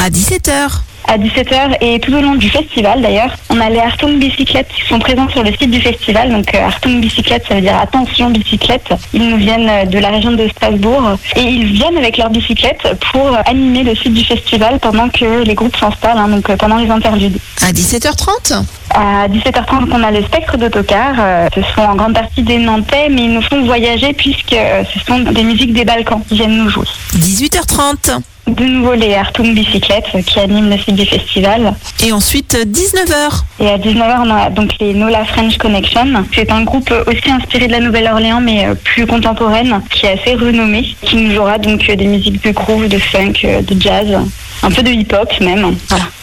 À 17h. À 17h et tout au long du festival d'ailleurs, on a les Hartung Bicyclettes qui sont présents sur le site du festival. Donc Hartung Bicyclettes, ça veut dire attention bicyclette. Ils nous viennent de la région de Strasbourg et ils viennent avec leurs bicyclettes pour animer le site du festival pendant que les groupes s'installent, donc pendant les interludes. À 17h30. À 17h30, on a le spectre d'autocar. Ce sont en grande partie des Nantais, mais ils nous font voyager puisque ce sont des musiques des Balkans qui viennent nous jouer. 18h30. De nouveau les Hartung Bicyclettes qui animent le site du festival. Et ensuite 19h. Et à 19h, on a donc les Nola French Connection. C'est un groupe aussi inspiré de la Nouvelle-Orléans, mais plus contemporaine, qui est assez renommé, qui nous jouera donc des musiques de groove, de funk, de jazz, un peu de hip-hop même. Voilà.